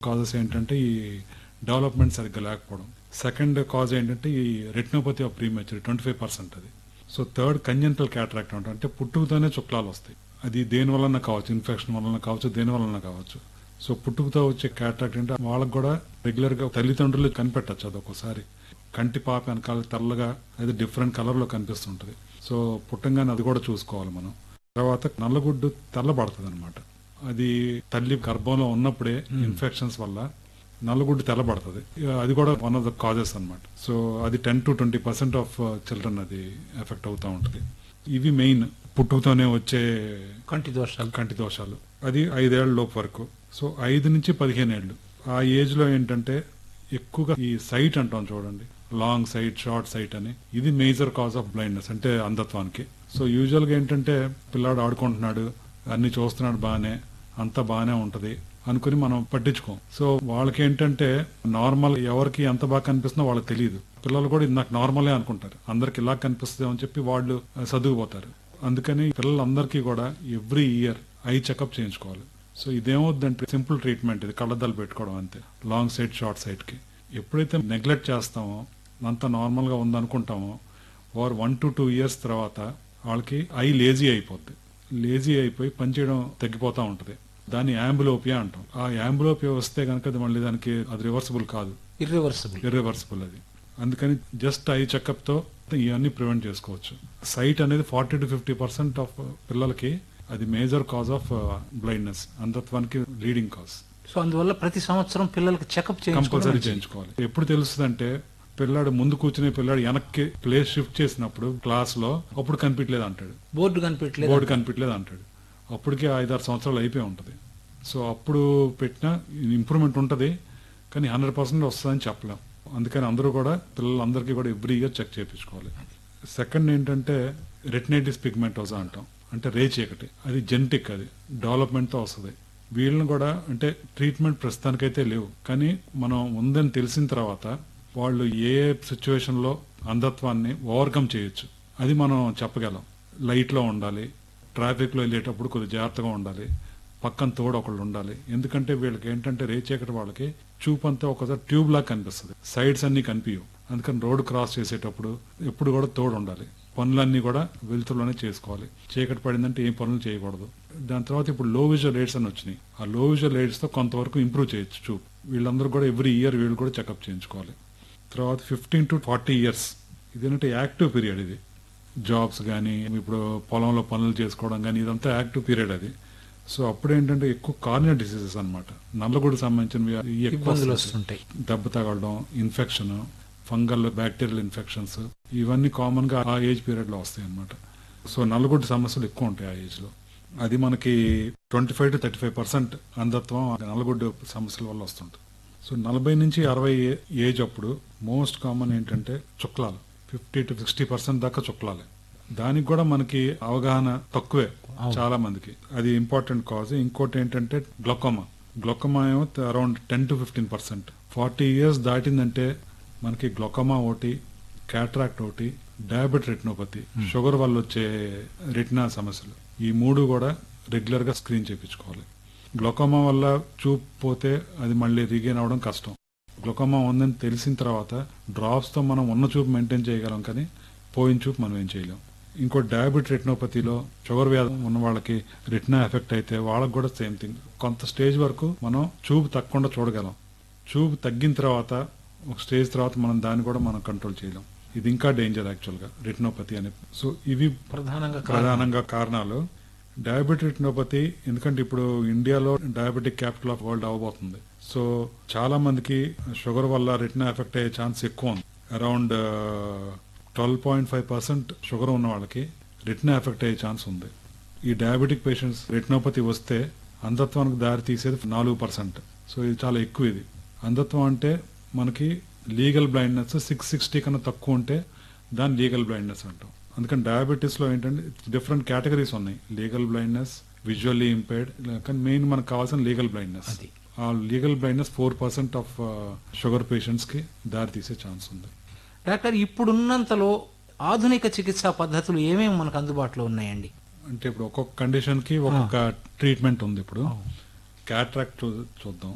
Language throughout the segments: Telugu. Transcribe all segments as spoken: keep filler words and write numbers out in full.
కాజెస్ ఏంటంటే ఈ డెవలప్మెంట్ సరిగ్గా లేకపోవడం. సెకండ్ కాజ్ ఏంటంటే ఈ retinopathy of premature twenty five percent అది. సో థర్డ్ కంజెంటల్ క్యాటరాక్ట్ అంటే అంటే పుట్టుకతోనే చుక్లాలు వస్తాయి. అది దేని వలన కావచ్చు, ఇన్ఫెక్షన్ వలన కావచ్చు, దేని వలన కావచ్చు. సో పుట్టుకతో వచ్చే క్యాటరాక్ట్ అంటే వాళ్ళకి కూడా రెగ్యులర్ గా తల్లిదండ్రులు కనిపెట్టచ్చు. అది ఒక్కోసారి కంటి పాప వెనకాల తెల్లగా అది డిఫరెంట్ కలర్ లో కనిపిస్తుంటది. సో పుట్టంగానే అది కూడా చూసుకోవాలి మనం. తర్వాత నల్లగుడ్డు తెల్లబడుతుంది అనమాట. అది తల్లి గర్భంలో ఉన్నప్పుడే ఇన్ఫెక్షన్స్ వల్ల నల్లగుడ్డు తెల్లబడుతుంది. అది కూడా వన్ ఆఫ్ ద కాజెస్ అనమాట. సో అది ten to twenty percent of children అది ఎఫెక్ట్ అవుతూ ఉంటుంది. ఇవి మెయిన్ పుట్టుకతోనే వచ్చే కంటి దోషాలు కంటి దోషాలు. అది ఐదేళ్ల లోపు వరకు. సో ఐదు నుంచి పదిహేను ఏళ్ళు ఆ ఏజ్ లో ఏంటంటే ఎక్కువగా ఈ సైట్ అంటాం చూడండి, లాంగ్ సైట్, షార్ట్ సైట్ అని, ఇది మేజర్ కాజ్ ఆఫ్ బ్లైండ్నెస్ అంటే అంధత్వానికి. సో యూజువల్ గా ఏంటంటే పిల్లాడు ఆడుకుంటున్నాడు, అన్ని చూస్తున్నాడు, బానే అంతా బానే ఉంటది అనుకుని మనం పట్టించుకోం. సో వాళ్ళకి ఏంటంటే నార్మల్ ఎవరికి ఎంత బాగా కనిపిస్తుందో వాళ్ళకి తెలియదు. పిల్లలు కూడా ఇది నాకు నార్మలే అనుకుంటారు, అందరికి ఇలా కనిపిస్తుంది అని చెప్పి వాళ్ళు చదువుపోతారు. అందుకని పిల్లలందరికీ కూడా ఎవ్రీ ఇయర్ ఐ చెకప్ చేయించుకోవాలి. సో ఇదేమవుద్దంటే సింపుల్ ట్రీట్మెంట్, ఇది కళ్ళద్దాలు పెట్టుకోవడం అంతే, లాంగ్ సైట్ షార్ట్ సైట్ కి. ఎప్పుడైతే నెగ్లెక్ట్ చేస్తామో, అంత నార్మల్ గా ఉందనుకుంటామో, వారు వన్ టు టూ ఇయర్స్ తర్వాత వాళ్ళకి ఐ లేజీ అయిపోద్ది. లేజీ అయిపోయి పనిచేయడం తగ్గిపోతా ఉంటది. దాన్ని యాంబులోపియా అంటాం. ఆ యాంబులోపియా వస్తే కనుక అది మళ్ళీ దానికి అది రివర్సిబుల్ కాదు, ఇర్రివర్సిబుల్ ఇర్రివర్సిబుల్ అది. అందుకని జస్ట్ ఐ చెకప్ తో ఇవన్నీ ప్రివెంట్ చేసుకోవచ్చు. సైట్ అనేది forty to fifty percent of పిల్లలకి అది major cause of blindness, అంధత్వానికి leading cause. So అందువల్ల ప్రతి సంవత్సరం పిల్లలకి చెకప్ కంపల్సరీ చేయించుకోవాలి. ఎప్పుడు తెలుస్తుంది అంటే పిల్లాడు ముందు కూర్చునే పిల్లాడు వెనక్కి ప్లేస్ షిఫ్ట్ చేసినప్పుడు క్లాస్ లో అప్పుడు కనిపించలేదు అంటాడు, బోర్డు కనిపించలేదు బోర్డు కనిపించలేదు అంటాడు. అప్పటికే ఐదారు సంవత్సరాలు అయిపోయి ఉంటది. సో అప్పుడు పెట్టిన ఇంప్రూవ్మెంట్ ఉంటది, కానీ హండ్రెడ్ పర్సెంట్ వస్తుందని చెప్పలేం. అందుకని అందరూ కూడా పిల్లలందరికీ కూడా ఎవ్రీ ఇయర్ చెక్ చేయించుకోవాలి. సెకండ్ ఏంటంటే రెటినైటిస్ పిగ్మెంటోసా అంటాం, అంటే రేచీకటి. అది జెనెటిక్, అది డెవలప్మెంట్ తో వస్తుంది. వీళ్ళని కూడా అంటే ట్రీట్మెంట్ ప్రస్తుతానికైతే లేవు, కానీ మనం ఉందని తెలిసిన తర్వాత వాళ్ళు ఏ సిచ్యువేషన్ లో అంధత్వాన్ని ఓవర్కమ్ చేయొచ్చు అది మనం చెప్పగలం. లైట్ లో ఉండాలి, ట్రాఫిక్ లో వెళ్ళేటప్పుడు కొద్దిగా జాగ్రత్తగా ఉండాలి, పక్కన తోడు ఒకళ్ళు ఉండాలి. ఎందుకంటే వీళ్ళకి ఏంటంటే రేచీకటి వాళ్ళకి చూపు అంతా ఒకసారి ట్యూబ్ లాగా కనిపిస్తుంది, సైడ్స్ అన్ని కనిపించవు. అందుకని రోడ్డు క్రాస్ చేసేటప్పుడు ఎప్పుడు కూడా తోడు ఉండాలి. పనులన్నీ కూడా వెలుతురులోనే చేసుకోవాలి. చీకటి పడిందంటే ఏం పనులు చేయకూడదు. దాని తర్వాత ఇప్పుడు లో విజువల్ ఎయిడ్స్ అని వచ్చినాయి. ఆ లో విజువల్ ఎయిడ్స్ తో కొంతవరకు ఇంప్రూవ్ చేయొచ్చు చూపు. వీళ్ళందరూ కూడా ఎవ్రీ ఇయర్ వీళ్ళు కూడా చెకప్ చేయించుకోవాలి. తర్వాత ఫిఫ్టీన్ టు ఫార్టీ ఇయర్స్ ఇదేంటంటే యాక్టివ్ పీరియడ్. ఇది జాబ్స్ కానీ ఇప్పుడు పొలంలో పనులు చేసుకోవడం కానీ ఇదంతా యాక్టివ్ పీరియడ్ అది. సో అప్పుడు ఏంటంటే ఎక్కువ కార్నియా డిసీజెస్ అనమాట, నల్లగొడ్డు సంబంధించినవి ఎక్కువ వస్తుంటాయి. దెబ్బ తగలడం, ఇన్ఫెక్షన్, ఫంగల్ బ్యాక్టీరియల్ ఇన్ఫెక్షన్స్, ఇవన్నీ కామన్ గా ఆ ఏజ్ పీరియడ్ లో వస్తాయి అనమాట. సో నల్లగొడ్డు సమస్యలు ఎక్కువ ఉంటాయి ఆ ఏజ్ లో. అది మనకి twenty five to thirty five percent అంధత్వం నల్లగొడ్డు సమస్యల వల్ల వస్తుంటుంది. సో నలభై నుంచి అరవై ఏజ్ అప్పుడు మోస్ట్ కామన్ ఏంటంటే చుక్లాలు, ఫిఫ్టీ టు సిక్స్టీ పర్సెంట్ దాకా చుక్లాలే. దానికి కూడా మనకి అవగాహన తక్కువే చాలా మందికి, అది ఇంపార్టెంట్ కాజ్. ఇంకోటి ఏంటంటే గ్లొకోమా. గ్లొకోమా ఏమో around ten to fifteen percent. Forty years దాటిందంటే మనకి గ్లొకోమా ఒకటి, క్యాటరాక్ట్ ఒకటి, డయాబెట్ రెటినోపతి, షుగర్ వల్ల వచ్చే రెటినా సమస్యలు, ఈ మూడు కూడా రెగ్యులర్ గా స్క్రీన్ చేయించుకోవాలి. గ్లొకోమా వల్ల చూపు పోతే అది మళ్ళీ రీగెయిన్ అవడం కష్టం. గ్లొకోమా ఉందని తెలిసిన తర్వాత డ్రాప్స్ తో మనం ఉన్న చూపు మెయింటైన్ చేయగలం, కానీ పోయిన చూపు మనం ఏం చేయలేం. ఇంకో డయాబెట్ రెటినోపతిలో షుగర్ వ్యాధి ఉన్న వాళ్ళకి రెటినా ఎఫెక్ట్ అయితే వాళ్ళకి కూడా సేమ్ థింగ్. కొంత స్టేజ్ వరకు మనం చూపు తగ్గకుండా చూడగలం. చూపు తగ్గిన తర్వాత ఒక స్టేజ్ తర్వాత మనం దాన్ని కూడా మనం కంట్రోల్ చేయలేం. ఇది ఇంకా డేంజర్ యాక్చువల్ గా రెటినోపతి అనే. సో ఇవి ప్రధానంగా ప్రధానంగా కారణాలు. డయాబెటిక్ రెటినోపతి ఎందుకంటే ఇప్పుడు ఇండియాలో డయాబెటిక్ క్యాపిటల్ ఆఫ్ వరల్డ్ అవబోతుంది. సో చాలా మందికి షుగర్ వల్ల రెటినా ఎఫెక్ట్ అయ్యే ఛాన్స్ ఎక్కువ ఉంది. Around twelve point five percent sugar ఉన్న వాళ్ళకి రెటినా ఎఫెక్ట్ అయ్యే ఛాన్స్ ఉంది. ఈ డయాబెటిక్ పేషెంట్స్ రెటినోపతి వస్తే అంధత్వానికి దారి తీసేది నాలుగు పర్సెంట్. సో ఇది చాలా ఎక్కువ. ఇది అంధత్వం అంటే మనకి లీగల్ బ్లైండ్నెస్ సిక్స్ సిక్స్టీ కన్నా తక్కువ ఉంటే దాన్ని లీగల్ బ్లైండ్నెస్ అంటాం. అందుకని డయాబెటీస్ లో ఏంటంటే డిఫరెంట్ కేటగిరీస్ ఉన్నాయి, లీగల్ బ్లైండ్నెస్, విజువల్లీ ఇంపైర్డ్, కానీ మెయిన్ మనకు కావాల్సిన లీగల్ బ్లైండ్నెస్. ఆ legal blindness four percent of sugar patients కి దారి తీసే ఛాన్స్ ఉంది. డాక్టర్, ఇప్పుడున్నంతలో ఆధునిక చికిత్సా పద్ధతులు ఏమేమి మనకు అందుబాటులో ఉన్నాయండి? అంటే ఇప్పుడు ఒక్కొక్క కండిషన్ కి ఒక్కొక్క ట్రీట్మెంట్ ఉంది. ఇప్పుడు క్యాటరాక్ట్ చూద్దాం.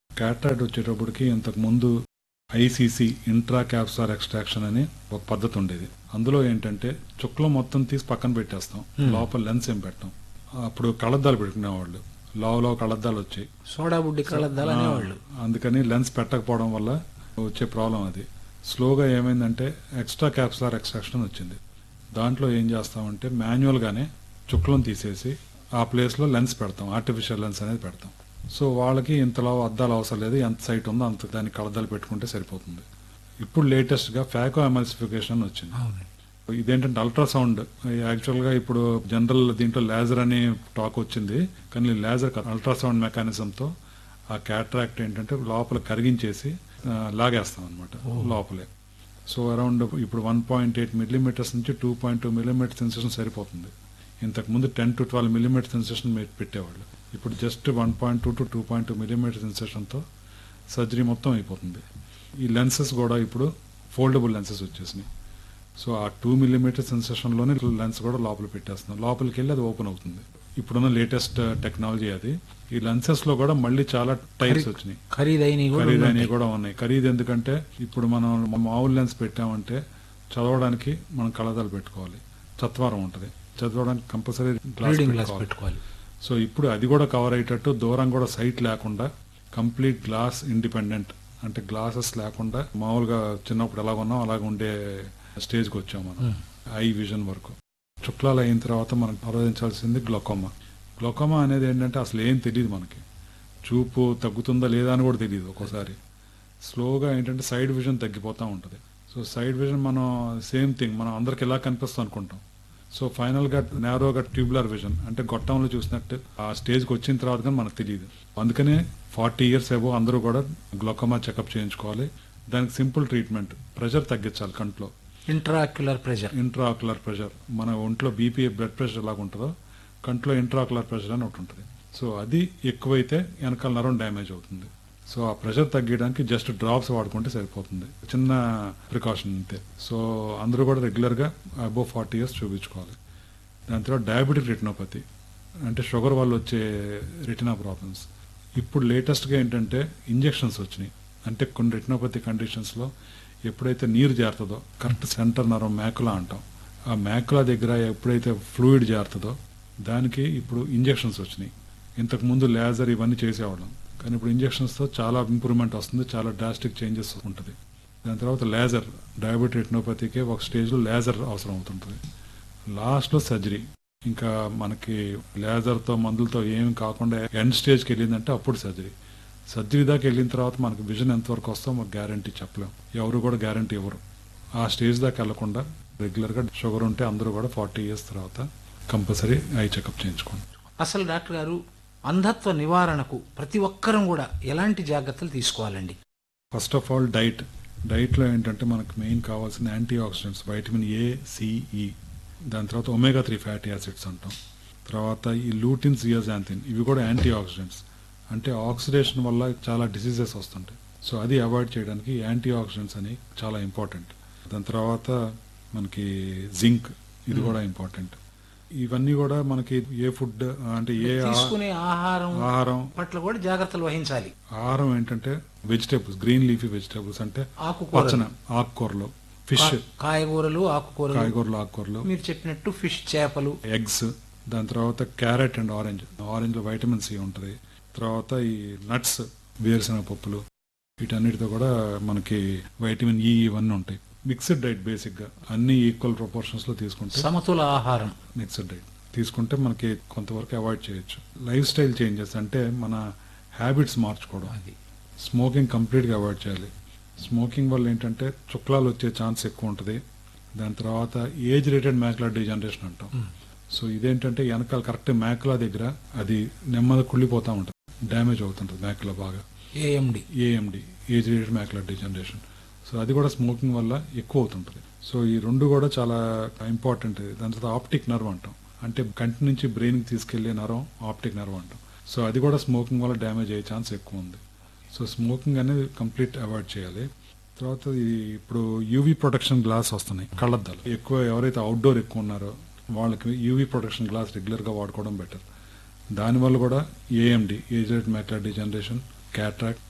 క్యాట్రాక్ట్ వచ్చేటప్పటికి ఇంతకు ముందు ఐసీసీ ఇంట్రా క్యాప్సులార్ ఎక్స్ట్రాక్షన్ అని ఒక పద్ధతి ఉండేది. అందులో ఏంటంటే చుక్కలు మొత్తం తీసి పక్కన పెట్టేస్తాం, లోపల లెన్స్ ఏం పెట్టాం. అప్పుడు కళ్ళద్దాలు పెట్టుకునేవాళ్ళు, లావు లావు కళ్ళద్దాలు వచ్చాయి, సోడా బుడ్డి కళ్ళద్దాలు అనేవాళ్ళు. అందుకని లెన్స్ పెట్టకపోవడం వల్ల వచ్చే ప్రాబ్లం అది. స్లోగా ఏమైందంటే ఎక్స్ట్రా క్యాప్సులార్ ఎక్స్ట్రాక్షన్ వచ్చింది. దాంట్లో ఏం చేస్తామంటే మాన్యువల్గానే చుక్కలను తీసేసి ఆ ప్లేస్లో లెన్స్ పెడతాం, ఆర్టిఫిషియల్ లెన్స్ అనేది పెడతాం. సో వాళ్ళకి ఇంతలో అద్దాలు అవసరం లేదు, ఎంత సైట్ ఉందో అంత దానికి కళ్ళద్దాలు పెట్టుకుంటే సరిపోతుంది. ఇప్పుడు లేటెస్ట్గా ఫ్యాకో ఎమల్సిఫికేషన్ వచ్చింది. ఇదేంటంటే అల్ట్రాసౌండ్. యాక్చువల్గా ఇప్పుడు జనరల్ దీంట్లో లేజర్ అనే టాక్ వచ్చింది, కానీ లేజర్ అల్ట్రాసౌండ్ మెకానిజంతో ఆ క్యాట్రాక్ట్ ఏంటంటే లోపల కరిగించేసి ఆ, లాగేస్తాం అనమాట లోపలే. సో అరౌండ్ ఇప్పుడు వన్ పాయింట్ ఎయిట్ మిల్లీమీటర్స్ నుంచి two point two millimetre sensation సరిపోతుంది. ఇంతకుముందు ten to twelve millimetre sensation పెట్టేవాళ్ళు. ఇప్పుడు just one point two to two point two millimetre సెన్సేషన్తో surgery మొత్తం అయిపోతుంది. ఈ లెన్సెస్ కూడా ఇప్పుడు ఫోల్డబుల్ లెన్సెస్ వచ్చేసినాయి. సో ఆ టూ మిల్లీమీటర్ సెన్సేషన్లోనే లెన్స్ కూడా లోపల పెట్టేస్తున్నాం, లోపలికి వెళ్ళి అది ఓపెన్ అవుతుంది. ఇప్పుడున్న లేటెస్ట్ టెక్నాలజీ అది. ఈ లెన్సెస్ లో కూడా మళ్ళీ చాలా టైప్స్ వచ్చినాయి, ఖరీదైనవి కూడా ఖరీదైనవి ఉన్నాయి. కూడా ఉన్నాయి. ఖరీదు ఎందుకంటే ఇప్పుడు మనం మామూలు లెన్స్ పెట్టామంటే చదవడానికి మనం కళ్ళద్దాలు పెట్టుకోవాలి, చత్వారం ఉంటుంది, చదవడానికి కంపల్సరీ గ్లాస్ రీడింగ్ గ్లాస్ పెట్టుకోవాలి. పెట్టుకోవాలి. సో ఇప్పుడు అది కూడా కవర్ అయ్యేటట్టు దూరం కూడా సైట్ లేకుండా కంప్లీట్ గ్లాస్ ఇండిపెండెంట్, అంటే గ్లాసెస్ లేకుండా మామూలుగా చిన్నప్పుడు ఎలాగ ఉన్నాం అలాగ ఉండే స్టేజ్కి వచ్చాం మనం. ఐ విజన్ వరకు చుక్లాలు అయిన తర్వాత మనం ఆలోచించాల్సింది గ్లోకోమా. గ్లోకోమా అనేది ఏంటంటే అసలు ఏం తెలియదు మనకి, చూపు తగ్గుతుందా లేదా అని కూడా తెలియదు. ఒక్కోసారి స్లోగా ఏంటంటే సైడ్ విజన్ తగ్గిపోతూ ఉంటుంది. సో సైడ్ విజన్ మనం సేమ్ థింగ్ మనం అందరికి ఎలా కనిపిస్తుంది అనుకుంటాం. సో ఫైనల్గా నేరోగా ట్యూబులర్ విజన్, అంటే గొట్టంలో చూసినట్టు ఆ స్టేజ్కి వచ్చిన తర్వాత కానీ మనకు తెలియదు. అందుకనే ఫార్టీ ఇయర్స్ ఏవో అందరూ కూడా గ్లోకోమా చెకప్ చేయించుకోవాలి. దానికి సింపుల్ ట్రీట్మెంట్, ప్రెషర్ తగ్గించాలి కంట్లో. ఇంట్రాక్యులర్ ప్రెషర్, ఇంట్రాక్యులర్ ప్రెషర్ మన ఒంట్లో బీపీ బ్లడ్ ప్రెషర్ ఎలాగ ఉంటుందో కంట్లో ఇంట్రాక్యులర్ ప్రెషర్ అని ఒకటి ఉంటుంది. సో అది ఎక్కువైతే వెనకాల నరం డ్యామేజ్ అవుతుంది. సో ఆ ప్రెషర్ తగ్గడానికి జస్ట్ డ్రాప్స్ వాడుకుంటే సరిపోతుంది, చిన్న ప్రికాషన్ అంతే. సో అందరూ కూడా రెగ్యులర్గా అబోవ్ ఫార్టీ ఇయర్స్ చూపించుకోవాలి. దాని తర్వాత డయాబెటిక్ రెటినోపతి, అంటే షుగర్ వల్ల వచ్చే రెటినా ప్రాబ్లమ్స్. ఇప్పుడు లేటెస్ట్గా ఏంటంటే ఇంజెక్షన్స్ వచ్చినాయి. అంటే కొన్ని రెటినోపతి కండిషన్స్లో ఎప్పుడైతే నీరు చేరుతుందో కరెక్ట్ సెంటర్ నరం మ్యాకులా అంటాం, ఆ మ్యాకులా దగ్గర ఎప్పుడైతే ఫ్లూయిడ్ చేరుతుందో దానికి ఇప్పుడు ఇంజెక్షన్స్ వచ్చినాయి. ఇంతకు ముందు లేజర్ ఇవన్నీ చేసేవాళ్ళం, కానీ ఇప్పుడు ఇంజెక్షన్స్తో చాలా ఇంప్రూవ్మెంట్ వస్తుంది, చాలా డ్రాస్టిక్ చేంజెస్ ఉంటుంది. దాని తర్వాత లేజర్, డయాబెటిక్ రెటినోపతికి ఒక స్టేజ్లో లేజర్ అవసరం అవుతుంటుంది. లాస్ట్లో సర్జరీ. ఇంకా మనకి లేజర్తో మందులతో ఏమి కాకుండా ఎండ్ స్టేజ్కి వెళ్ళిందంటే అప్పుడు సర్జరీ. సర్జరీ దాకా వెళ్ళిన తర్వాత మనకు విజన్ ఎంతవరకు వస్తుందో మాకు గ్యారంటీ చెప్పలేం, ఎవరు కూడా గ్యారంటీ ఇవ్వరు. ఆ స్టేజ్ దాకా వెళ్లకుండా రెగ్యులర్గా షుగర్ ఉంటే అందరూ కూడా ఫార్టీ ఇయర్స్ తర్వాత కంపల్సరీ ఐ చెకప్ చేయించుకోండి. అసలు డాక్టర్ గారు, అంధత్వ నివారణకు ప్రతి ఒక్కరం కూడా ఎలాంటి జాగ్రత్తలు తీసుకోవాలండి? First of all diet. డైట్లో ఏంటంటే మనకు మెయిన్ కావాల్సిన anti oxidants, vitamin A, CE, దాని తర్వాత ఒమేగా త్రీ ఫ్యాటీ యాసిడ్స్ అంటాం. తర్వాత ఈ లూటిన్, జియాజాంథిన్, ఇవి కూడా యాంటీ ఆక్సిడెంట్స్. అంటే ఆక్సిడేషన్ వల్ల చాలా డిసీజెస్ వస్తుంటాయి. సో అది అవాయిడ్ చేయడానికి యాంటీ ఆక్సిడెంట్స్ అని చాలా ఇంపార్టెంట్. దాని తర్వాత మనకి జింక్, ఇది కూడా ఇంపార్టెంట్. ఇవన్నీ కూడా మనకి ఏ ఫుడ్ అంటే ఏ తీసుకునే ఆహారం ఆహారం పట్ల కూడా జాగ్రత్తలు వహించాలి. ఆహారం ఏంటంటే వెజిటేబుల్స్, గ్రీన్ లీఫీ వెజిటేబుల్స్ అంటే ఆకుకూరలు, పచ్చన ఆకుకూరలు, ఫిష్, కాయగూరలు, ఆకుకూరలు, కాయగూరలు, ఆకుకూరలు, మీరు చెప్పినట్టు ఫిష్, చేపలు, ఎగ్స్. దాని తర్వాత క్యారెట్ అండ్ ఆరెంజ్. ఆరెంజ్ లో వైటమిన్ సి ఉంటుంది. తర్వాత ఈ నట్స్, వేరుశనగ పప్పులు, వీటన్నిటితో కూడా మనకి వైటమిన్ ఈ ఇవన్నీ ఉంటాయి. మిక్స్డ్ డైట్, బేసిక్ గా అన్ని ఈక్వల్ ప్రపోర్షన్స్ లో తీసుకుంటే, సమతుల ఆహారం, మిక్స్డ్ డైట్ తీసుకుంటే మనకి కొంతవరకు అవాయిడ్ చేయొచ్చు. లైఫ్ స్టైల్ చేంజెస్ అంటే మన హ్యాబిట్స్ మార్చుకోవడం. అది స్మోకింగ్ కంప్లీట్గా అవాయిడ్ చేయాలి. స్మోకింగ్ వల్ల ఏంటంటే చుక్లాలు వచ్చే ఛాన్స్ ఎక్కువ ఉంటుంది. దాని తర్వాత ఏజ్ రిలేటెడ్ మ్యాక్యులర్ డిజనరేషన్ అంటాం. సో ఇదేంటంటే వెనకాల కరెక్ట్ మ్యాక్యులా దగ్గర అది నెమ్మది కుళ్ళిపోతూ ఉంటుంది, డ్యామేజ్ అవుతుంటుంది మ్యాక్యులా బాగా. AMD AMD, age related macular degeneration. So అది కూడా స్మోకింగ్ వల్ల ఎక్కువ అవుతుంటుంది. సో ఈ రెండు కూడా చాలా ఇంపార్టెంట్. దాని తర్వాత ఆప్టిక్ నర్వ్ అంటాం, అంటే కంటి నుంచి బ్రెయిన్కి తీసుకెళ్లే నరం ఆప్టిక్ నర్వ్ అంటాం. సో అది కూడా స్మోకింగ్ వల్ల డ్యామేజ్ అయ్యే ఛాన్స్ ఎక్కువ ఉంది. సో స్మోకింగ్ అనేది కంప్లీట్ అవాయిడ్ చేయాలి. తర్వాత ఈ ఇప్పుడు యూవీ ప్రొటెక్షన్ గ్లాస్ వస్తున్నాయి, కళ్ళద్దాలు. ఎక్కువ ఎవరైతే అవుట్డోర్ ఎక్కువ ఉన్నారో వాళ్ళకి యూవీ ప్రొటెక్షన్ గ్లాస్ రెగ్యులర్గా వాడుకోవడం బెటర్. దానివల్ల కూడా AMD, age related macular degeneration, cataract,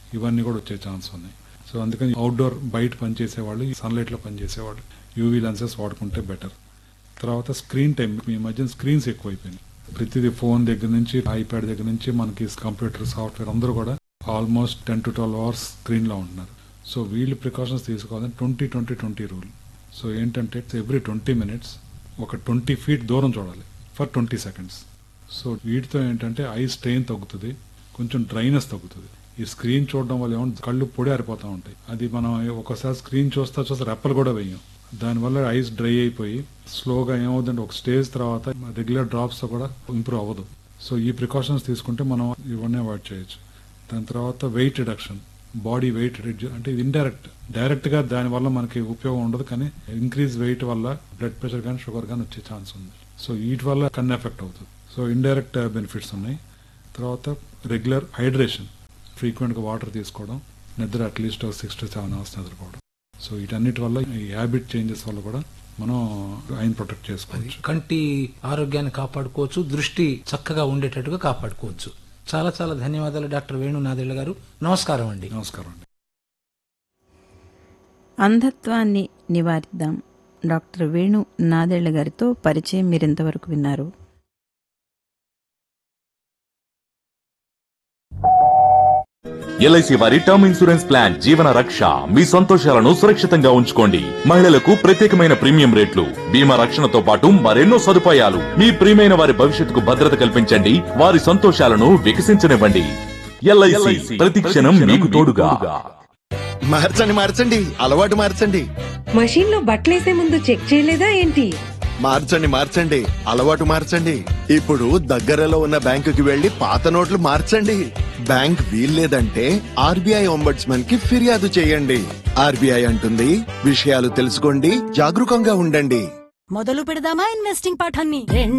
ఇవన్నీ కూడా వచ్చే ఛాన్స్ ఉన్నాయి. సో అందుకని అవుట్డోర్ బయట పనిచేసే వాళ్ళు సన్లైట్ లో పనిచేసేవాళ్ళు యూవీ లెన్సెస్ వాడుకుంటే బెటర్. తర్వాత స్క్రీన్ టైం, ఈ మధ్య స్క్రీన్స్ ఎక్కువైపోయినాయి. ప్రతిదీ ఫోన్ దగ్గర నుంచి ఐప్యాడ్ దగ్గర నుంచి మనకి కంప్యూటర్ సాఫ్ట్వేర్ అందరూ కూడా almost ten to twelve hours screen లో ఉంటున్నారు. సో వీళ్ళు ప్రికాషన్స్ తీసుకోవాలని twenty twenty twenty rule. So ఏంటంటే ఎవ్రీ ట్వంటీ మినిట్స్ ఒక ట్వంటీ ఫీట్ దూరం చూడాలి ఫర్ ట్వంటీ సెకండ్స్. సో వీటితో ఏంటంటే ఐ స్ట్రెయిన్ తగ్గుతుంది, కొంచెం డ్రైనెస్ తగ్గుతుంది. ఈ స్క్రీన్ చూడడం వల్ల ఏమో కళ్ళు పొడి ఆరిపోతూ ఉంటాయి. అది మనం ఒకసారి స్క్రీన్ చూస్తా చూస్తే రెప్పలు కూడా వేయం. దానివల్ల ఐస్ డ్రై అయిపోయి స్లోగా ఏమవుతుందంటే ఒక స్టేజ్ తర్వాత రెగ్యులర్ డ్రాప్స్ తో కూడా ఇంప్రూవ్ అవ్వదు. సో ఈ ప్రికాషన్స్ తీసుకుంటే మనం ఇవన్నీ అవాయిడ్ చేయొచ్చు. దాని తర్వాత weight reduction, body weight reduce అంటే ఇది ఇండైరెక్ట్, డైరెక్ట్ గా దాని వల్ల మనకి ఉపయోగం ఉండదు, కానీ ఇంక్రీజ్ వెయిట్ వల్ల బ్లడ్ ప్రెషర్ కానీ షుగర్ కానీ వచ్చే ఛాన్స్ ఉంది. సో వీటి వల్ల కన్ను ఎఫెక్ట్ అవుతుంది. సో ఇండైరెక్ట్ బెనిఫిట్స్ ఉన్నాయి. తర్వాత రెగ్యులర్ హైడ్రేషన్, ఫ్రీక్వెంట్ గా వాటర్ తీసుకోవడం, నిద్ర at least six to seven hours నిద్రపోవడం. సో వీటన్నిటి వల్ల ఈ హ్యాబిట్ చేంజెస్ వల్ల కూడా మనం ఐని ప్రొటెక్ట్ చేసుకోవచ్చు. కంటి ఆరోగ్యాన్ని కాపాడుకోవచ్చు, దృష్టి చక్కగా ఉండేటట్టుగా కాపాడుకోవచ్చు. చాలా చాలా ధన్యవాదాలు డాక్టర్ వేణు నాదెళ్ల గారు. నమస్కారం అండి. నమస్కారం అండి. అంధత్వాన్ని నివారిద్దాం, డాక్టర్ వేణు నాదెళ్ల గారితో పరిచయం మీరింతవరకు విన్నారు. ఎల్ఐసి వారి టర్మ్ ఇన్సూరెన్స్ ప్లాన్ జీవన రక్ష. మీ సంతోషాలను సురక్షితంగా ఉంచుకోండి. మహిళలకు ప్రత్యేకమైన ప్రీమియం రేట్లు, బీమా రక్షణతో పాటు మరెన్నో సదుపాయాలు. మీ ప్రియమైన వారి భవిష్యత్తుకు భద్రత కల్పించండి, వారి సంతోషాలను వికసించనివ్వండి. ఎల్ఐసి ప్రతి క్షణం మీకు తోడుగా. మార్చండి మార్చండి అలవాటు మార్చండి. మషీన్ లో బట్టలేసే ముందు చెక్ చేయలేదా ఏంటి? మార్చండి మార్చండి అలవాటు మార్చండి. ఇప్పుడు దగ్గరలో ఉన్న బ్యాంకుకి వెళ్లి పాత నోట్లు మార్చండి. బ్యాంక్ వీల్లేదంటే ఆర్బీఐ ఒంబడ్స్మన్ కి ఫిర్యాదు చేయండి. ఆర్బీఐ అంటుంది, విషయాలు తెలుసుకోండి, జాగరూకంగా ఉండండి. మొదలు పెడదామా ఇన్వెస్టింగ్ పాఠాన్ని?